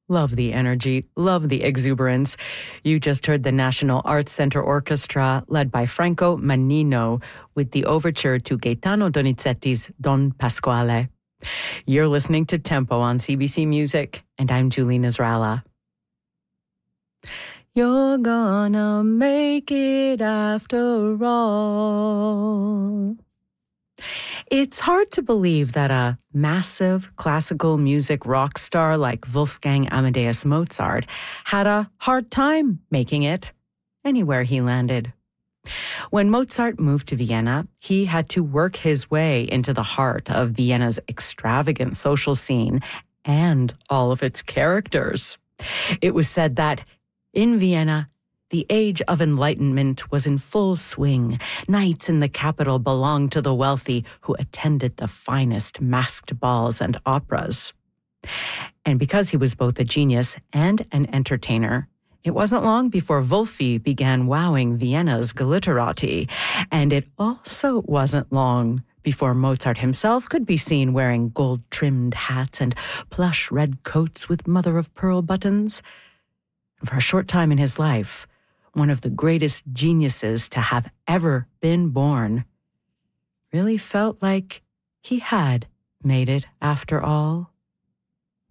Love the energy, love the exuberance. You just heard the National Arts Center Orchestra, led by Franco Mannino, with the overture to Gaetano Donizetti's Don Pasquale. You're listening to Tempo on CBC Music, and I'm Julie Nasrallah. You're gonna make it after all. It's hard to believe that a massive classical music rock star like Wolfgang Amadeus Mozart had a hard time making it anywhere he landed. When Mozart moved to Vienna, he had to work his way into the heart of Vienna's extravagant social scene and all of its characters. It was said that in Vienna, the age of enlightenment was in full swing. Nights in the capital belonged to the wealthy who attended the finest masked balls and operas. And because he was both a genius and an entertainer, it wasn't long before Wolfi began wowing Vienna's glitterati. And it also wasn't long before Mozart himself could be seen wearing gold-trimmed hats and plush red coats with mother-of-pearl buttons. For a short time in his life, one of the greatest geniuses to have ever been born really felt like he had made it after all.